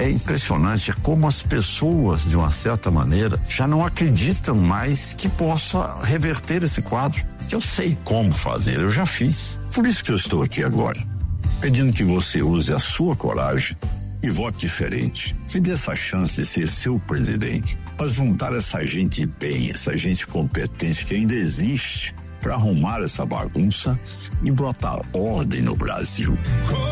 É impressionante como as pessoas, de uma certa maneira, já não acreditam mais que possa reverter esse quadro. Eu sei como fazer, eu já fiz. Por isso que eu estou aqui agora, pedindo que você use a sua coragem e vote diferente. Me dê essa chance de ser seu presidente. Mas juntar essa gente bem, essa gente competente que ainda existe, para arrumar essa bagunça e botar ordem no Brasil.